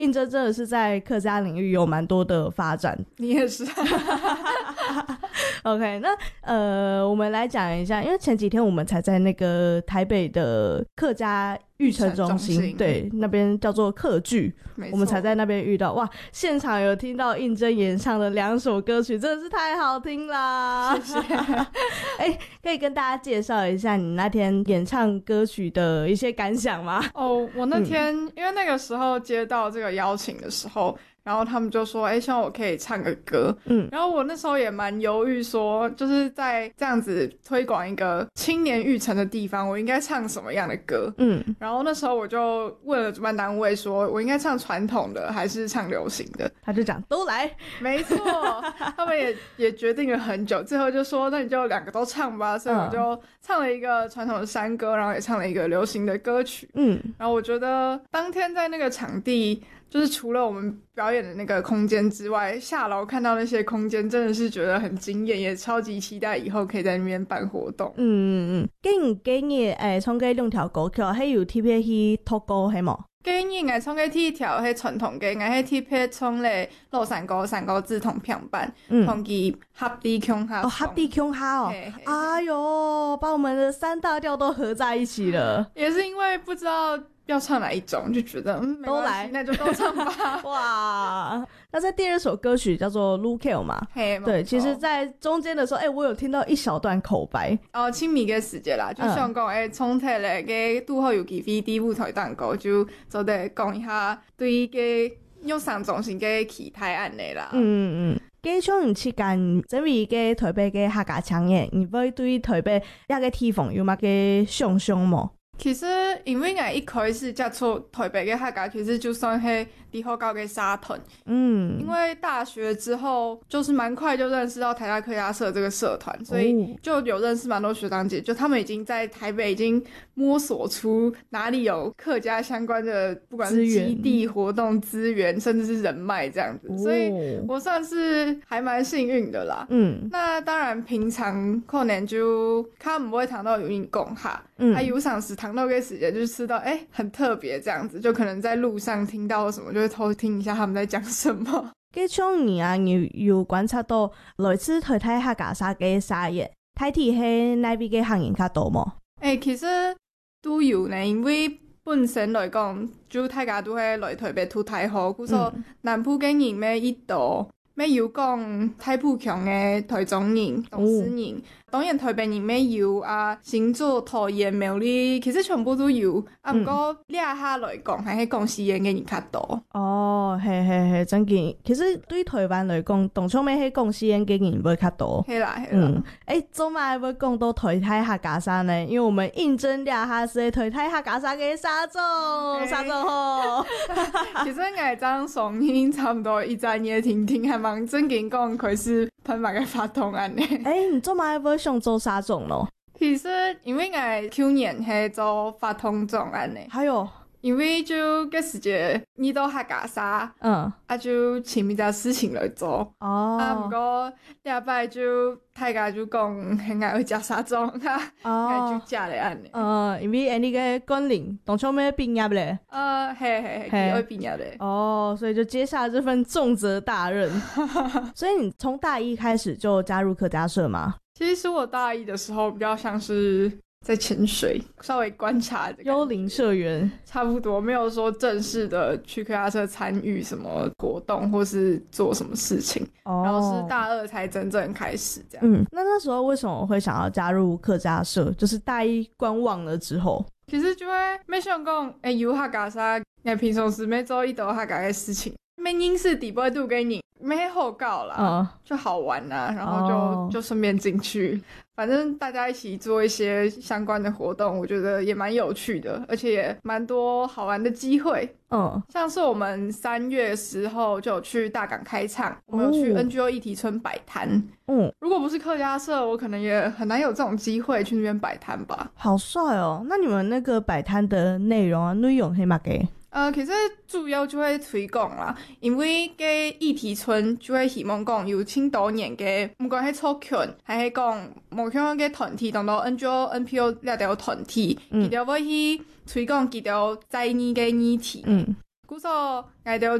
应真真的是在客家领域有蛮多的发展。 你也是。 OK， 那我们来讲一下，因为前几天我们才在那个台北的客家育成中心，对，那边叫做客剧，我们才在那边遇到。哇，现场有听到应真演唱的2首歌曲，真的是太好听啦！ 谢谢。 可以跟大家介绍一下你那天演唱歌曲的一些感想吗？ 我那天、因为那个时候接到这个邀请的时候，然后他们就说希望我可以唱个歌，然后我那时候也蛮犹豫说，就是在这样子推广一个青年育成的地方，我应该唱什么样的歌，然后那时候我就问了主办单位说我应该唱传统的还是唱流行的， 他就讲都来。 没错。他们也决定了很久，最后就说那你就2个都唱吧，所以我就唱了一个传统的山歌，然后也唱了一个流行的歌曲，然后我觉得当天在那个场地，就是除了我们表演的那个空间之外，下楼看到那些空间真的是觉得很惊艳，也超级期待以后可以在那边办活动。 建议唱嘅2條歌曲，係由 TPA 去託歌係冇？ 建議我唱嘅第一條係傳統嘅，我係 TPA 唱咧洛山歌山歌志同平板，同佢合地腔下。 合地腔下哦。哎呦，把我們的3大調都合在一起了。 也是因為不知道要唱哪一種，就覺得都來， 那就都唱吧。 哇，那在第2首歌曲叫做 Lukeo 嘛，對，其實在中間的時候，我有聽到一小段口白。 清明嘅時節啦，就想講重提咧嘅拄好有機會喺舞台當歌，就做得講一下對嘅玉山中心嘅期待安尼啦。 基場唔期間，準備嘅台北嘅客家腔嘅，你會對台北一個地方有乜嘅想象冇？ 其實因為我一開始接觸台北嘅客家，其實就算係離好高嘅沙屯，因為大學之後就是蠻快就認識到台大客家社這個社團，所以就有認識蠻多學長姐，就他們已經在台北已經摸索出哪裡有客家相關的，不管是基地活動資源，甚至是人脈這樣子，所以我算是還蠻幸運的啦。那當然平常可能就他唔會談到有人講下，有賞時談到嘅時間就知道很特別這樣子，就可能在路上聽到什麼就會偷聽一下他們在講什麼。 基場你啊，你有觀察到類似台大客家社嘅沙業，台鐵係哪邊嘅行業較多冇？ 其實都有呢，因為本身來講，就大家都係來台北讀大學，故說南部嘅人咩一度。咩有講太埔強嘅台中人、東勢人，當然台北人咩有啊，新竹、桃園、苗栗，其實全部都有。不過倆下來講，係講西園嘅人較多。 係，真嘅。其實對台灣來講，當初咩係講西園嘅人會較多。 係啦。 做埋會講到台大客家社呢？因為我們應徵倆下是台大客家社嘅沙總好。 其實我張雙音差唔多1年聽蠻正經講佢是噴埋嘅發動案嘅。 你做埋會想做沙總咯？ 其實因為我去年係做發動總案嘅。 還有因為就個時間你到客家社，就請比較事情來做。不過禮拜就大家就講係愛食沙總，就食嚟安嘅。 因為你個工齡當初咩畢業咧？ 係愛畢業咧。 所以就接下這份重責大任。所以你從大一開始就加入客家社嗎？ 其實我大一的時候比較像是在潛水，稍微觀察的幽靈社員， 差不多沒有說正式的去客家社參與什麼活動或是做什麼事情，然後是大2才真正開始這樣。 那時候為什麼會想要加入客家社？就是大一觀望了之後， 其實就會沒想講有客家社，我平常時沒做一道客家的事情，沒認識底部度給你沒好搞啦，就好玩啦，然後就順便進去。反正大家一起做一些相關的活動，我覺得也蠻有趣的，而且也蠻多好玩的機會。像是我們3月時候就有去大港開唱，我們有去 NGO 議題村擺攤。如果不是客家社，我可能也很難有這種機會去那邊擺攤吧。 好帥哦！那你們那個擺攤的內容啊，內容係乜嘅？ 其實主要就會推廣啦，因為個議題村就會希望講有青多年嘅，唔管係族群，還係講目前嘅團體，當到 NGO、NPO 兩條團體，佢哋會去推廣佢哋在意嘅議題。 古早爱到